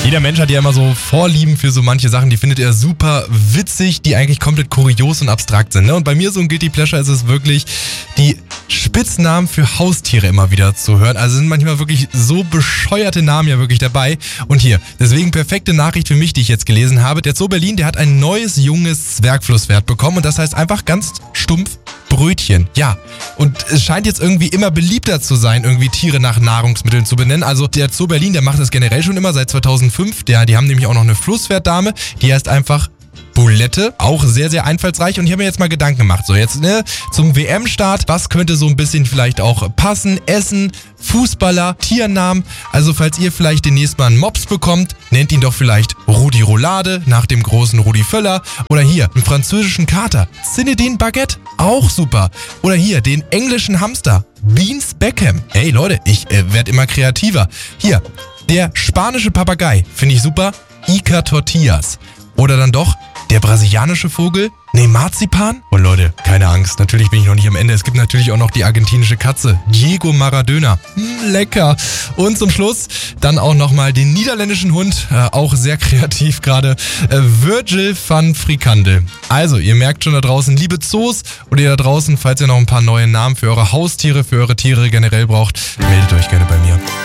Jeder Mensch hat ja immer so Vorlieben für so manche Sachen, die findet er super witzig, die eigentlich komplett kurios und abstrakt sind. Ne? Und bei mir so ein Guilty Pleasure ist es wirklich, die Spitznamen für Haustiere immer wieder zu hören. Also sind manchmal wirklich so bescheuerte Namen ja wirklich dabei. Und hier, deswegen perfekte Nachricht für mich, die ich jetzt gelesen habe. Der Zoo Berlin, der hat ein neues, junges Zwergflusspferd bekommen und das heißt einfach ganz stumpf Brötchen. Ja, und es scheint jetzt irgendwie immer beliebter zu sein, irgendwie Tiere nach Nahrungsmitteln zu benennen. Also der Zoo Berlin, der macht das generell schon immer seit 2005. Die haben nämlich auch noch eine Flusspferddame, die heißt einfach Bulette, auch sehr, sehr einfallsreich und ich habe mir jetzt mal Gedanken gemacht. So jetzt zum WM-Start, was könnte so ein bisschen vielleicht auch passen, Essen, Fußballer, Tiernamen. Also falls ihr vielleicht demnächst mal einen Mops bekommt, nennt ihn doch vielleicht Rudi Roulade nach dem großen Rudi Völler. Oder hier einen französischen Kater, Zinedine Baguette, auch super. Oder hier den englischen Hamster, Beans Beckham. Hey Leute, ich werde immer kreativer. Hier, der spanische Papagei, finde ich super, Iker Tortillas. Oder dann doch der brasilianische Vogel, Marzipan? Oh Leute, keine Angst, natürlich bin ich noch nicht am Ende. Es gibt natürlich auch noch die argentinische Katze, Diego Maradona. Lecker. Und zum Schluss dann auch nochmal den niederländischen Hund, auch sehr kreativ gerade, Virgil van Frikandel. Also, ihr merkt schon da draußen, liebe Zoos oder ihr da draußen, falls ihr noch ein paar neue Namen für eure Haustiere, für eure Tiere generell braucht, meldet euch gerne bei mir.